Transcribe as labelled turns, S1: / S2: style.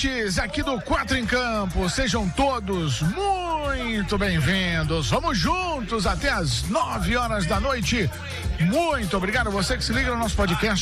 S1: ouvintes aqui do Quatro em Campo, sejam todos muito bem-vindos. Vamos juntos até as 9 horas da noite. Muito obrigado a você que se liga no nosso podcast